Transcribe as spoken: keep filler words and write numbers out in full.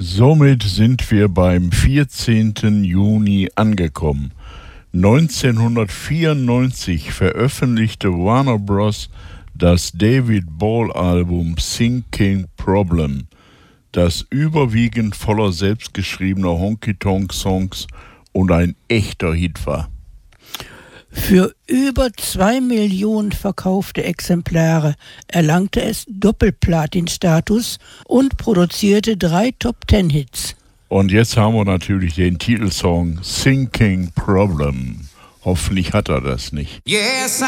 Somit sind wir beim vierzehnten Juni angekommen. neunzehnhundertvierundneunzig veröffentlichte Warner Bros. Das David Ball-Album Sinking Problem, das überwiegend voller selbstgeschriebener Honky-Tonk-Songs und ein echter Hit war. Für über zwei Millionen verkaufte Exemplare erlangte es Doppelplatin-Status und produzierte drei Top-Ten-Hits. Und jetzt haben wir natürlich den Titelsong Sinking Problem. Hoffentlich hat er das nicht. Yes,